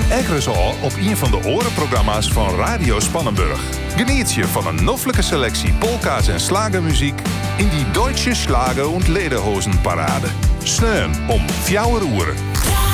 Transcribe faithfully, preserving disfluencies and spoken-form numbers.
Ekkeres al op een van de orenprogramma's van Radio Spannenburg. Geniet je van een noffelijke selectie polka's en slagermuziek in die Deutsche Schlager- und Lederhosenparade. Sneun om vier uur.